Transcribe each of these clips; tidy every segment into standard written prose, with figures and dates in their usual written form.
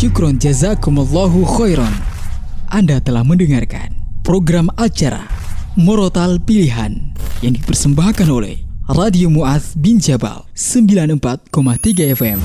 Syukron jazakumullahu khairan. Anda telah mendengarkan program acara Murotal Pilihan yang dipersembahkan oleh Radio Mu'adz bin Jabal 94,3 FM.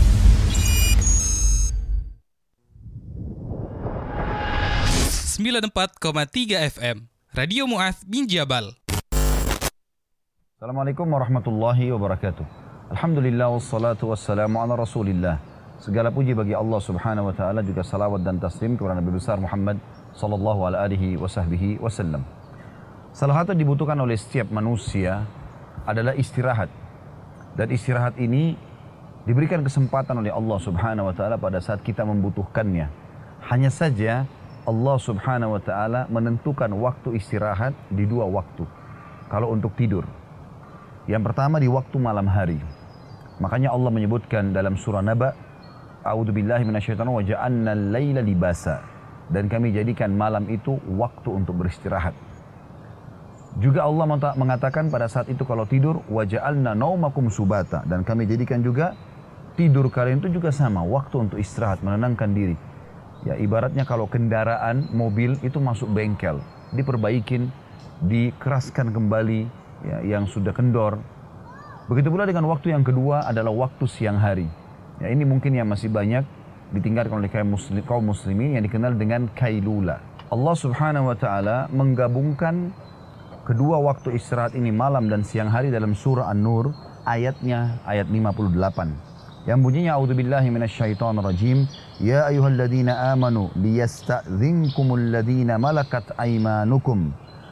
Radio Mu'adz bin Jabal. Assalamualaikum warahmatullahi wabarakatuh. Alhamdulillah wassalatu wassalamu ala rasulillah. Segala puji bagi Allah subhanahu wa ta'ala, juga salawat dan taslim kepada Nabi besar Muhammad sallallahu alaihi wasallam. Salah satu yang dibutuhkan oleh setiap manusia adalah istirahat. Dan istirahat ini diberikan kesempatan oleh Allah subhanahu wa ta'ala pada saat kita membutuhkannya. Hanya saja Allah subhanahu wa ta'ala menentukan waktu istirahat di dua waktu. Kalau untuk tidur, yang pertama di waktu malam hari. Makanya Allah menyebutkan dalam surah Naba, A'udzubillahi minasyaitonir rajim, wa ja'alna al-laila libasa, dan kami jadikan malam itu waktu untuk beristirahat. Juga Allah mengatakan pada saat itu kalau tidur, wa ja'alna naumakum subata, dan kami jadikan juga tidur kalian itu juga sama, waktu untuk istirahat, menenangkan diri. Ya, ibaratnya kalau kendaraan mobil itu masuk bengkel, diperbaikin, dikeraskan kembali, ya, yang sudah kendor. Begitu pula dengan waktu yang kedua adalah waktu siang hari. Ya, ini mungkin yang masih banyak ditinggalkan oleh kaum muslimin yang dikenal dengan kailula. Allah subhanahu wa ta'ala menggabungkan kedua waktu istirahat ini, malam dan siang hari, dalam surah An-Nur ayatnya ayat 58. Yang bunyinya, A'udzubillahi minasyaitonir rajim, ya ayyuhalladzina amanu liyasta'dzinkumul ladzina malakat aymanukum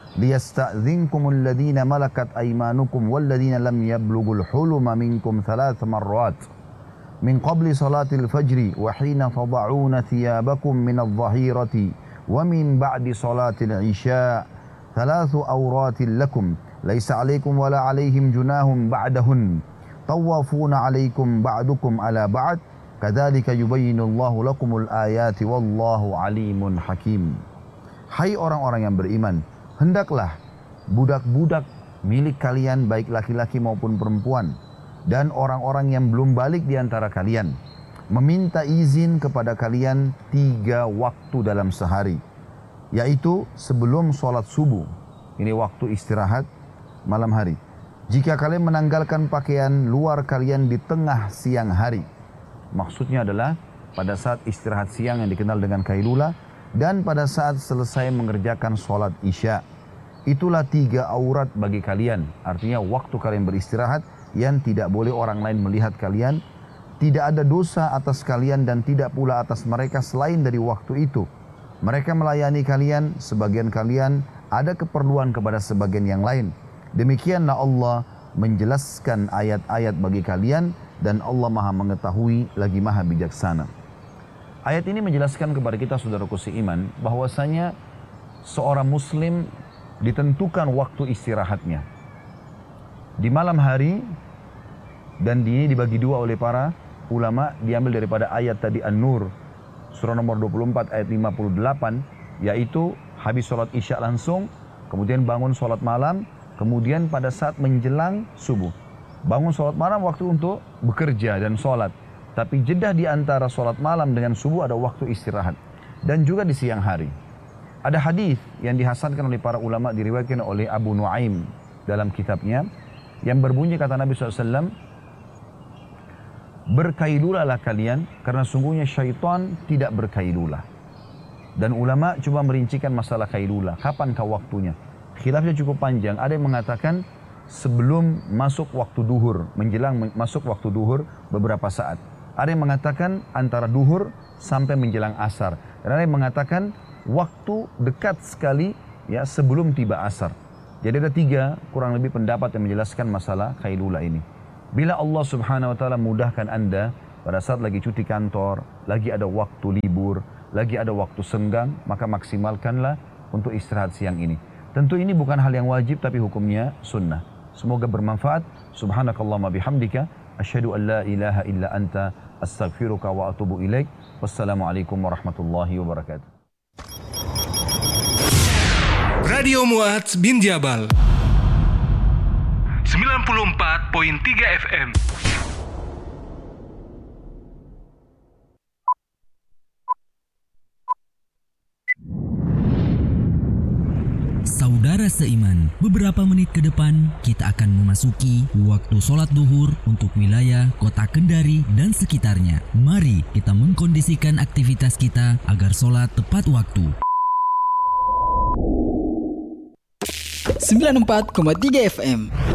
walladzina lam yablughul huluma minkum thalath marrat min qabli salatil fajri wa hina tada'una thiyabakum minadh dhahirati wa min ba'di salatil isya thalathu awratin lakum laysa alaykum wala alayhim junahum ba'dahun tawafuna alaykum ba'dukum ala ba'd kadzalika yubayyinullahu lakumul ayati wallahu alimun hakim. Hai orang-orang yang beriman, hendaklah budak-budak milik kalian, baik laki-laki maupun perempuan, dan orang-orang yang belum balik di antara kalian, meminta izin kepada kalian 3 waktu dalam sehari, yaitu sebelum sholat subuh, ini waktu istirahat malam hari. Jika kalian menanggalkan pakaian luar kalian di tengah siang hari, maksudnya adalah pada saat istirahat siang yang dikenal dengan kailula, dan pada saat selesai mengerjakan sholat isya. Itulah 3 aurat bagi kalian, artinya waktu kalian beristirahat yang tidak boleh orang lain melihat kalian. Tidak ada dosa atas kalian dan tidak pula atas mereka selain dari waktu itu. Mereka melayani kalian, sebagian kalian ada keperluan kepada sebagian yang lain. Demikianlah Allah menjelaskan ayat-ayat bagi kalian, dan Allah maha mengetahui lagi maha bijaksana. Ayat ini menjelaskan kepada kita, saudaraku seiman, bahwasanya seorang muslim ditentukan waktu istirahatnya di malam hari, dan ini dibagi dua oleh para ulama, diambil daripada ayat tadi An-Nur surah nomor 24 ayat 58, yaitu habis sholat isya langsung, kemudian bangun sholat malam, kemudian pada saat menjelang subuh. Bangun sholat malam waktu untuk bekerja dan sholat, tapi jeda di antara sholat malam dengan subuh ada waktu istirahat. Dan juga di siang hari ada hadis yang dihasankan oleh para ulama, diriwayatkan oleh Abu Nuaim dalam kitabnya, yang berbunyi, kata Nabi SAW, berkailulalah kalian karena sungguhnya syaitan tidak berkailulah. Dan ulama coba merincikan masalah kailula, kapankah waktunya? Khilafnya cukup panjang. Ada yang mengatakan sebelum masuk waktu duhur, menjelang masuk waktu duhur beberapa saat. Ada yang mengatakan antara duhur sampai menjelang asar. Dan ada yang mengatakan waktu dekat sekali, ya, sebelum tiba asar. Jadi ada 3 kurang lebih pendapat yang menjelaskan masalah kailula ini. Bila Allah subhanahu wa ta'ala mudahkan Anda pada saat lagi cuti kantor, lagi ada waktu libur, lagi ada waktu senggang, maka maksimalkanlah untuk istirahat siang ini. Tentu ini bukan hal yang wajib, tapi hukumnya sunnah. Semoga bermanfaat. Subhanakallahumma bihamdika, asyhadu an la ilaha illa anta, astaghfiruka wa atubu ilaik. Wassalamualaikum warahmatullahi wabarakatuh. Radio Mu'adz bin Jabal 94,3 FM. Saudara seiman, beberapa menit ke depan kita akan memasuki waktu sholat duhur untuk wilayah kota Kendari dan sekitarnya. Mari kita mengkondisikan aktivitas kita agar sholat tepat waktu. 94,3 FM